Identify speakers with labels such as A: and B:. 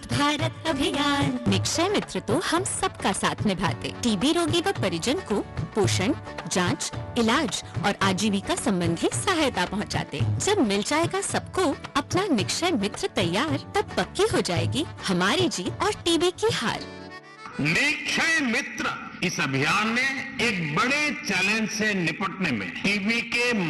A: भारत अभियान। निक्षय मित्र तो हम सबका साथ निभाते, टीबी रोगी व परिजन को पोषण, जांच, इलाज और आजीविका संबंधी सहायता पहुंचाते। जब मिल जाएगा सबको अपना निक्षय मित्र तैयार, तब पक्की हो जाएगी हमारी जीत और टीबी की हार।
B: निक्षय मित्र इस अभियान ने एक बड़े चैलेंज से निपटने में टीबी के